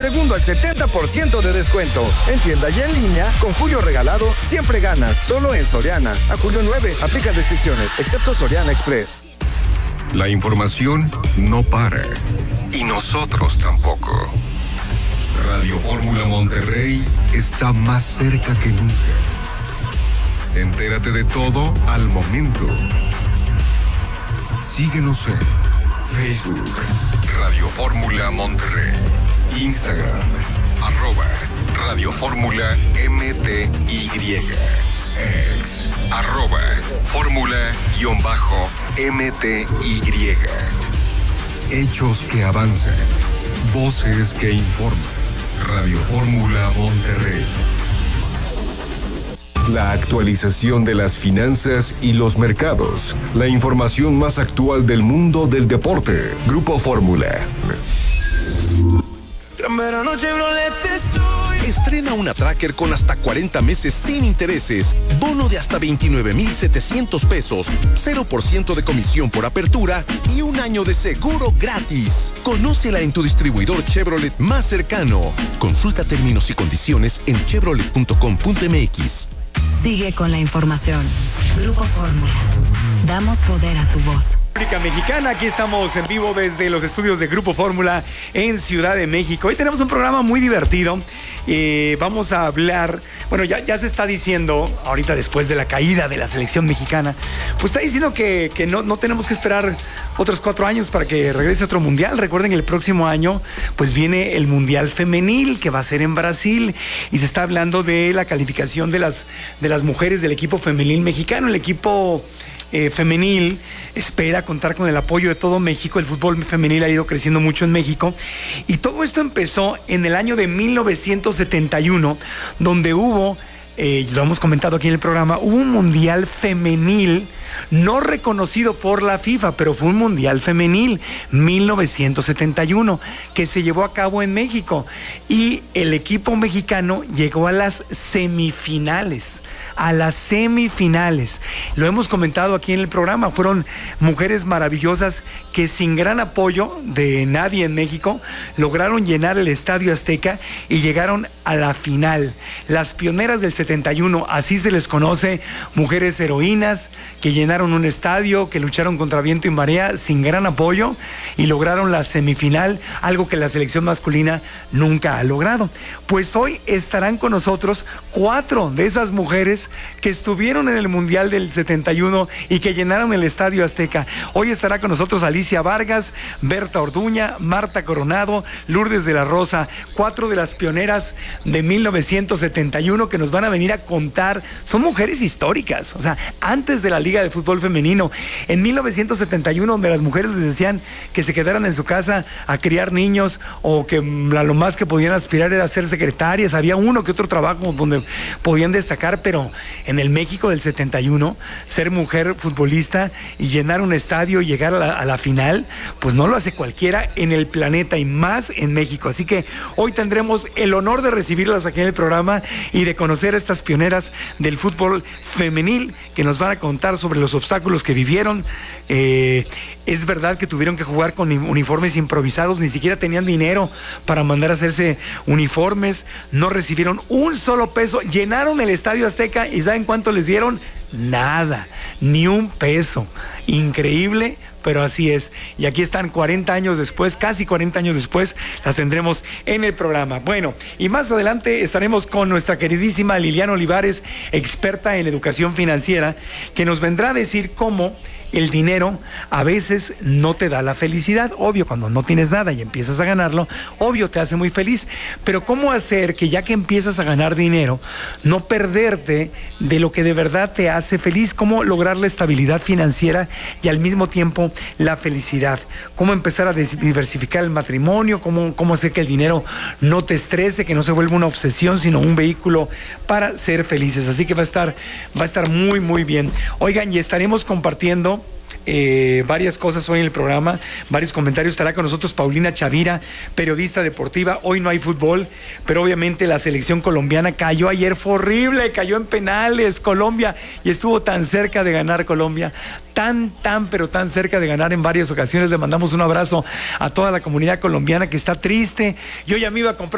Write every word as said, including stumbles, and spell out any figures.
segundo al setenta por ciento de descuento. En tienda y en línea, con Julio regalado, siempre ganas. Solo en Soriana. A julio nueve, aplica restricciones, excepto Soriana Express. La información no para. Y nosotros tampoco. Radio Fórmula Monterrey está más cerca que nunca. Entérate de todo al momento. Síguenos en Facebook, Radio Fórmula Monterrey, Instagram, arroba Radio Fórmula M T Y, ex, arroba Fórmula guión bajo M T Y. Hechos que avanzan, voces que informan. Radio Fórmula Monterrey. La actualización de las finanzas y los mercados. La información más actual del mundo del deporte. Grupo Fórmula. Estrena una Tracker con hasta cuarenta meses sin intereses, bono de hasta veintinueve mil setecientos pesos, cero por ciento de comisión por apertura y un año de seguro gratis. Conócela en tu distribuidor Chevrolet más cercano. Consulta términos y condiciones en chevrolet punto com punto m x. Sigue con la información. Grupo Fórmula. Damos poder a tu voz. República Mexicana, aquí estamos en vivo desde los estudios de Grupo Fórmula en Ciudad de México. Hoy tenemos un programa muy divertido. Eh, vamos a hablar, bueno, ya, ya se está diciendo, ahorita después de la caída de la selección mexicana, pues está diciendo que, que no, no tenemos que esperar otros cuatro años para que regrese otro mundial. Recuerden que el próximo año pues viene el Mundial Femenil, que va a ser en Brasil, y se está hablando de la calificación de las, de las mujeres del equipo femenil mexicano. El equipo Eh, femenil espera contar con el apoyo de todo México. El fútbol femenil ha ido creciendo mucho en México y todo esto empezó en el año de mil novecientos setenta y uno, donde hubo, eh, lo hemos comentado aquí en el programa, hubo un mundial femenil no reconocido por la FIFA, pero fue un mundial femenil, mil novecientos setenta y uno, que se llevó a cabo en México, y el equipo mexicano llegó a las semifinales, a las semifinales. Lo hemos comentado aquí en el programa, fueron mujeres maravillosas que sin gran apoyo de nadie en México lograron llenar el Estadio Azteca y llegaron a la final. Las pioneras del setenta y uno, así se les conoce, mujeres heroínas que llenaron un estadio, que lucharon contra viento y marea sin gran apoyo y lograron la semifinal, algo que la selección masculina nunca ha logrado. Pues hoy estarán con nosotros cuatro de esas mujeres que estuvieron en el Mundial del setenta y uno y que llenaron el Estadio Azteca. Hoy estará con nosotros Alicia Vargas, Berta Orduña, Marta Coronado, Lourdes de la Rosa, cuatro de las pioneras de mil novecientos setenta y uno que nos van a venir a contar. Son mujeres históricas, o sea, antes de la Liga de Fútbol Femenino, en mil novecientos setenta y uno, donde las mujeres les decían que se quedaran en su casa a criar niños, o que lo más que podían aspirar era ser secretarias. Había uno que otro trabajo donde podían destacar, pero en el México del setenta y uno, ser mujer futbolista y llenar un estadio y llegar a la, a la final, pues no lo hace cualquiera en el planeta, y más en México. Así que hoy tendremos el honor de recibirlas aquí en el programa y de conocer a estas pioneras del fútbol femenil que nos van a contar sobre los obstáculos que vivieron. Eh, es verdad que tuvieron que jugar con uniformes improvisados, ni siquiera tenían dinero para mandar a hacerse uniformes, no recibieron un solo peso, llenaron el Estadio Azteca y ¿saben cuánto les dieron? Nada, ni un peso. Increíble, pero así es. Y aquí están cuarenta años después, casi cuarenta años después, las tendremos en el programa. Bueno, y más adelante estaremos con nuestra queridísima Liliana Olivares, experta en educación financiera, que nos vendrá a decir cómo el dinero a veces no te da la felicidad. Obvio, cuando no tienes nada y empiezas a ganarlo, obvio te hace muy feliz, pero cómo hacer que ya que empiezas a ganar dinero, no perderte de lo que de verdad te hace feliz, cómo lograr la estabilidad financiera y al mismo tiempo la felicidad, cómo empezar a diversificar el matrimonio, cómo, cómo hacer que el dinero no te estrese, que no se vuelva una obsesión, sino un vehículo para ser felices. Así que va a estar, va a estar muy, muy bien. Oigan, y estaremos compartiendo Eh, varias cosas hoy en el programa, varios comentarios. Estará con nosotros Paulina Chavira, periodista deportiva. Hoy no hay fútbol, pero obviamente la selección colombiana cayó ayer, fue horrible, cayó en penales Colombia, y estuvo tan cerca de ganar Colombia, tan, tan, pero tan cerca de ganar en varias ocasiones. Le mandamos un abrazo a toda la comunidad colombiana que está triste. Yo ya me iba a comprar